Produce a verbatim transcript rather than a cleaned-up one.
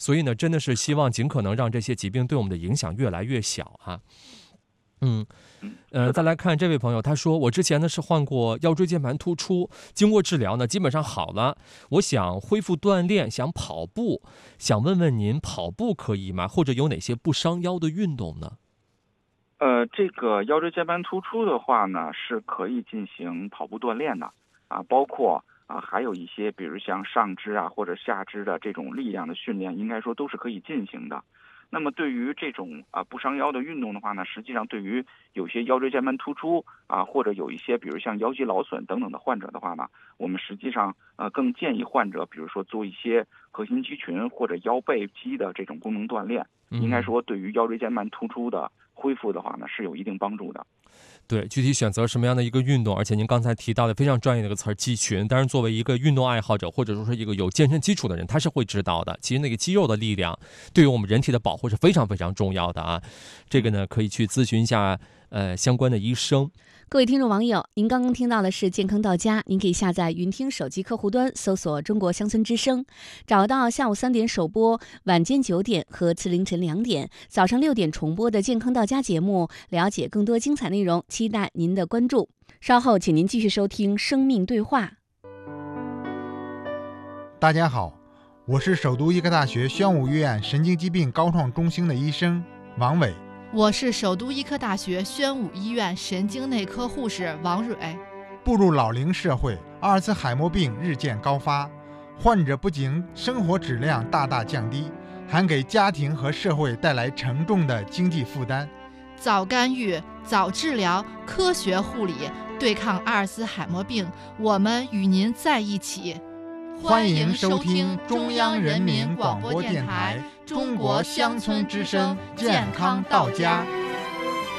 所以呢，真的是希望尽可能让这些疾病对我们的影响越来越小哈、啊。嗯，呃，再来看这位朋友，他说我之前呢是患过腰椎间盘突出，经过治疗呢基本上好了，我想恢复锻炼，想跑步，想问问您跑步可以吗？或者有哪些不伤腰的运动呢？ 呃，这个腰椎间盘突出的话呢，是可以进行跑步锻炼的啊，包括啊还有一些比如像上肢啊或者下肢的这种力量的训练，应该说都是可以进行的。那么对于这种啊不伤腰的运动的话呢，实际上对于有些腰椎间盘突出啊，或者有一些比如像腰肌劳损等等的患者的话呢，我们实际上呃更建议患者，比如说做一些核心肌群或者腰背肌的这种功能锻炼，应该说对于腰椎间盘突出的恢复的话呢，是有一定帮助的。 对，具体选择什么样的一个运动，而且您刚才提到的非常专业的一个词儿肌群，当然作为一个运动爱好者或者说是一个有健身基础的人，他是会知道的。其实那个肌肉的力量对于我们人体的保护是非常非常重要的啊。这个呢可以去咨询一下呃相关的医生。 各位听众网友，您刚刚听到的是健康到家，您可以下载云听手机客户端，搜索中国乡村之声，找到下午三点首播、晚间九点和次凌晨两点、早上六点重播的健康到家节目，了解更多精彩内容，期待您的关注。稍后请您继续收听生命对话。 大家好，我是首都医科大学宣武医院神经疾病高创中心的医生王伟。 我是首都医科大学宣武医院神经内科护士王蕊。 步入老龄社会，阿尔茨海默病日渐高发，患者不仅生活质量大大降低，还给家庭和社会带来沉重的经济负担。 早干预、早治疗、科学护理，对抗阿尔茨海默病，我们与您在一起。 欢迎收听中央人民广播电台中国乡村之声健康到家。